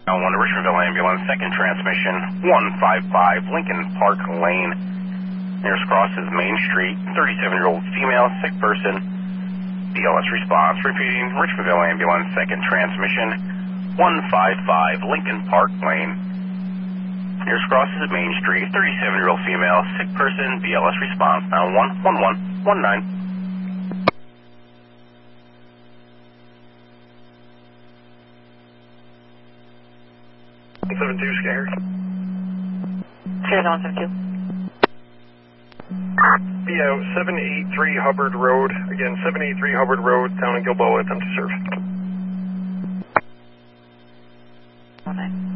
1 Richmondville ambulance, second transmission, 155 Lincoln Park Lane. Nearest cross is Main Street, 37-year-old female, sick person. BLS response, repeating, Richmondville ambulance, second transmission, 155 Lincoln Park Lane. Nearest cross is Main Street, 37-year-old female, sick person. BLS response, now 11119. 172, scared. Scared 172. BO 783 Hubbard Road. Again, 783 Hubbard Road, down in Gilboa, attempt to serve. 19.